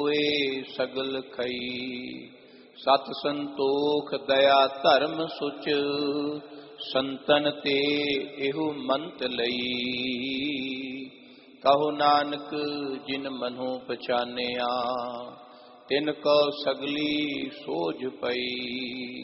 ਹੋਏ ਸਗਲ ਖਈ। ਸਤ ਸੰਤੋਖ ਦਇਆ ਧਰਮ ਸੁਚ, ਸੰਤਨ ਤੇ ਇਹੋ ਮੰਤ ਲਈ। ਕਹੋ ਨਾਨਕ ਜਿਨ ਮਨੋ ਪਛਾਨਿਆ, ਤਿਨ ਕੋ ਸਗਲੀ ਸੋਝ ਪਈ।